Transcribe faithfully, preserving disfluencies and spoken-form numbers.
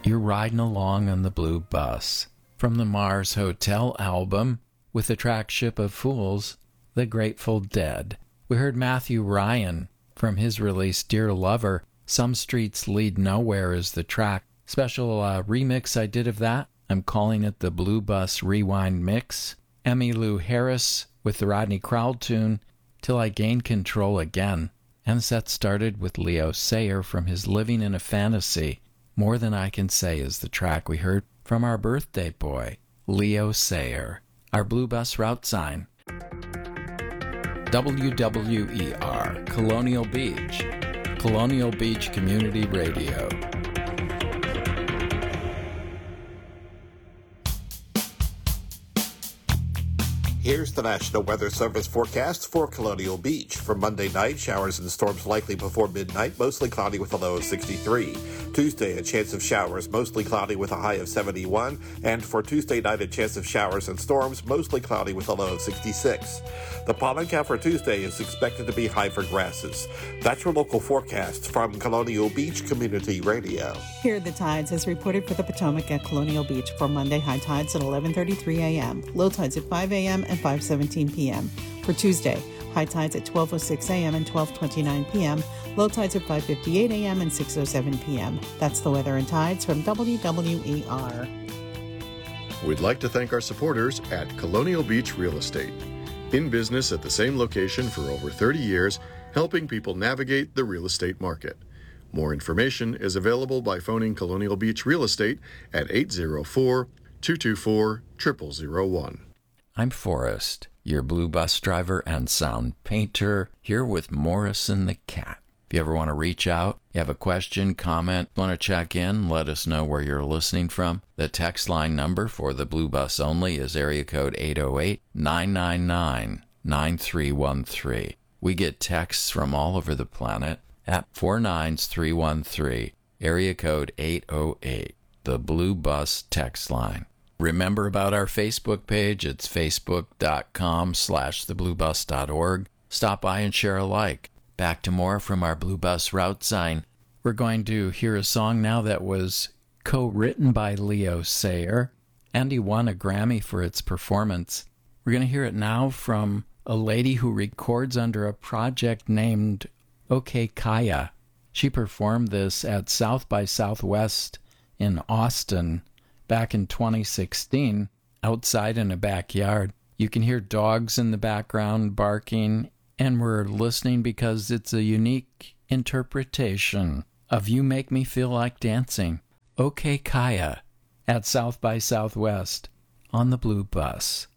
You're riding along on the blue bus. From the Mars Hotel album, with the track Ship of Fools, The Grateful Dead. We heard Matthew Ryan from his release Dear Lover, Some Streets Lead Nowhere is the track. Special uh, remix I did of that. I'm calling it the Blue Bus Rewind Mix. Emmylou Harris with the Rodney Crowell tune, Till I Gain Control Again. And the set started with Leo Sayer from his Living in a Fantasy. More Than I Can Say is the track we heard from our birthday boy, Leo Sayer. Our Blue Bus route sign. W W E R, Colonial Beach. Colonial Beach Community Radio. Here's the National Weather Service forecast for Colonial Beach. For Monday night, showers and storms likely before midnight, mostly cloudy with a low of sixty-three. Tuesday, a chance of showers, mostly cloudy with a high of seventy-one. And for Tuesday night, a chance of showers and storms, mostly cloudy with a low of sixty-six. The pollen count for Tuesday is expected to be high for grasses. That's your local forecast from Colonial Beach Community Radio. Here are the tides as reported for the Potomac at Colonial Beach for Monday. High tides at eleven thirty-three a.m., low tides at five a.m. and five seventeen p.m. For Tuesday, high tides at twelve oh six a.m. and twelve twenty-nine p.m., low tides at five fifty-eight a.m. and six oh seven p.m. That's the weather and tides from W W E R. We'd like to thank our supporters at Colonial Beach Real Estate. In business at the same location for over thirty years, helping people navigate the real estate market. More information is available by phoning Colonial Beach Real Estate at eight oh four, two two four, zero zero zero one. I'm Forrest, your blue bus driver and sound painter, here with Morrison the Cat. If you ever want to reach out, you have a question, comment, want to check in, let us know where you're listening from. The text line number for the Blue Bus only is area code eight oh eight, nine nine nine, nine three one three. We get texts from all over the planet at four nine three one three, area code eight oh eight, the Blue Bus text line. Remember about our Facebook page. It's facebook.com slash thebluebus.org. Stop by and share a like. Back to more from our Blue Bus route sign. We're going to hear a song now that was co-written by Leo Sayer, and he won a Grammy for its performance. We're going to hear it now from a lady who records under a project named OK Kaya. She performed this at South by Southwest in Austin back in twenty sixteen, outside in a backyard. You can hear dogs in the background barking, and we're listening because it's a unique interpretation of You Make Me Feel Like Dancing. OK Kaya at South by Southwest on the Blue Bus.